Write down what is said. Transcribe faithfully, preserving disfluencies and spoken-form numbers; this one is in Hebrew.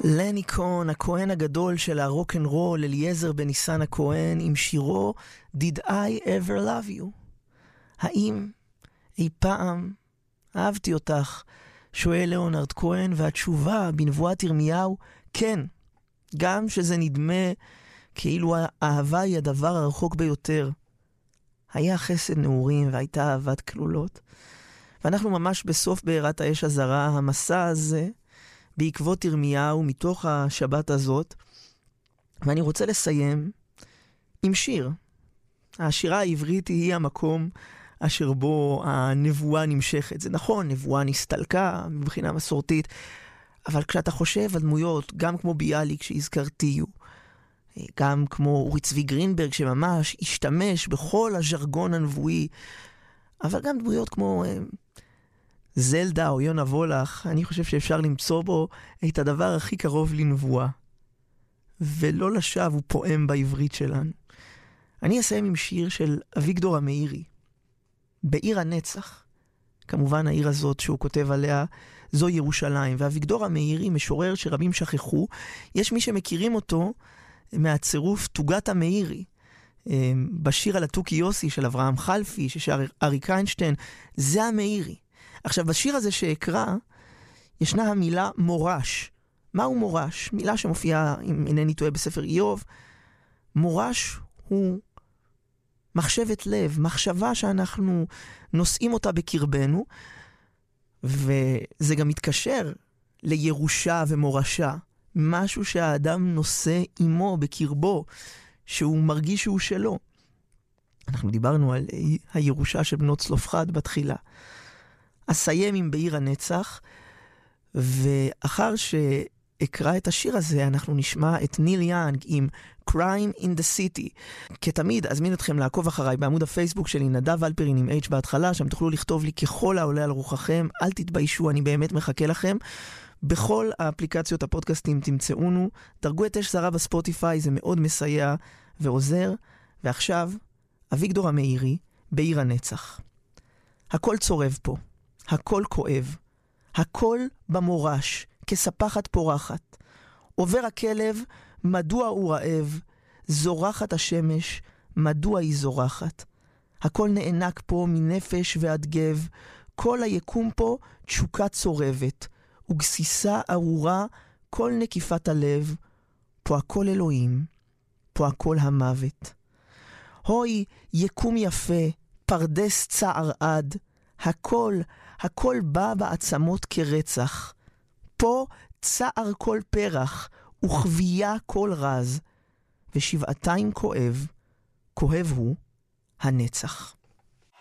לני קון, הכהן הגדול של הרוק אנד רול, אליעזר בניסן הכהן, עם שירו Did I Ever Love You? האם אי פעם אהבתי אותך? שואל ליאונרד כהן, והתשובה בנבואת ירמיהו, כן. גם שזה נדמה כאילו האהבה היא הדבר הרחוק ביותר. היה חסד נעורים והייתה אהבת כלולות. ואנחנו ממש בסוף בעירת האש הזרה, המסע הזה, בעקבות ירמיהו מתוך השבת הזאת, ואני רוצה לסיים עם שיר. השירה העברית היא המקום אשר בו הנבואה נמשכת. זה נכון, נבואה נסתלקה מבחינה מסורתית, אבל כשאתה חושב על דמויות, גם כמו ביאליק שהזכרתיו, גם כמו אורי צבי גרינברג שממש השתמש בכל הז'רגון הנבואי, אבל גם דמויות כמו זלדה או יונה וולך, אני חושב שאפשר למצוא בו את הדבר הכי קרוב לנבואה. ולא לשווא הוא פועם בעברית שלנו. אני אסיים עם שיר של אביגדור המאירי, בעיר הנצח. כמובן העיר הזאת שהוא כותב עליה זו ירושלים. ואביגדור המאירי, משורר שרבים שכחו, יש מי שמכירים אותו מהצירוף תוגת המאירי. בשיר על התוכי יוסי של אברהם חלפי, ששר אריק איינשטיין, זה המאירי. עכשיו, בשיר הזה שאקרא, ישנה המילה מורש. מהו מורש? מילה שמופיעה, אם אינני טועה, בספר איוב. מורש הוא מחשבת לב, מחשבה שאנחנו נושאים אותה בקרבנו, וזה גם מתקשר לירושה ומורשה. משהו שהאדם נושא עמו בקרבו, שהוא מרגיש שהוא שלו. אנחנו דיברנו על הירושה של בנות צלופחד בתחילה. אסיים עם בעיר הנצח, ואחר שאקרא את השיר הזה, אנחנו נשמע את ניל יאנג עם Crime in the City. כתמיד, אזמין אתכם לעקוב אחריי בעמוד הפייסבוק שלי, נדב אלפרין עם H בהתחלה, שם תוכלו לכתוב לי ככל העולה על רוחכם, אל תתביישו, אני באמת מחכה לכם. בכל האפליקציות הפודקאסטים תמצאונו, דרגו את אש זרה בספוטיפיי, זה מאוד מסייע ועוזר. ועכשיו, אביגדור המאירי, בעיר הנצח. הכל צורב פה, הכל כואב, הכל במורש, כספחת פורחת. עובר הכלב, מדוע הוא רעב, זורחת השמש, מדוע היא זורחת. הכל נענק פה מנפש ועד גב, כל היקום פה תשוקה צורבת, וגסיסה ארורה כל נקיפת הלב, פה הכל אלוהים, פה הכל המוות. הוי יקום יפה, פרדס צער עד, הכל, הכל בא בעצמות כרצח. פה צער כל פרח, וחבייה כל רז, ושבעתיים כואב, כואב הוא הנצח.